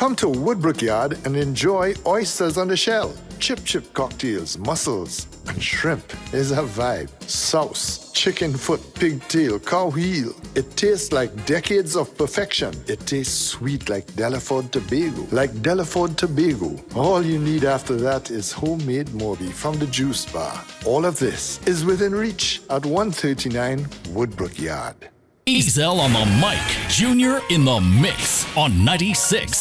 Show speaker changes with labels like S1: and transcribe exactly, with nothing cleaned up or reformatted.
S1: Come to Woodbrook Yard and enjoy oysters on the shell, chip chip cocktails, mussels, and shrimp is a vibe. Sauce, chicken foot, pigtail, cow heel. It tastes like decades of perfection. It tastes sweet like Delaford Tobago. Like Delaford Tobago. All you need after that is homemade Morby from the juice bar. All of this is within reach at one thirty-nine Woodbrook Yard.
S2: Ezel on the mic, Junior in the mix on ninety-six.